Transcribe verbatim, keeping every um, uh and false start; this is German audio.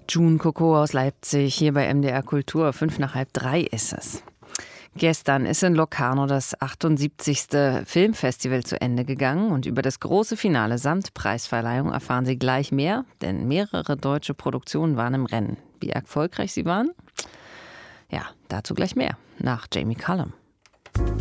June Coco aus Leipzig, hier bei M D R Kultur. Fünf nach halb drei ist es. Gestern ist in Locarno das achtundsiebzigste Filmfestival zu Ende gegangen und über das große Finale samt Preisverleihung erfahren Sie gleich mehr, denn mehrere deutsche Produktionen waren im Rennen. Wie erfolgreich sie waren? Ja, dazu gleich mehr nach Jamie Cullum.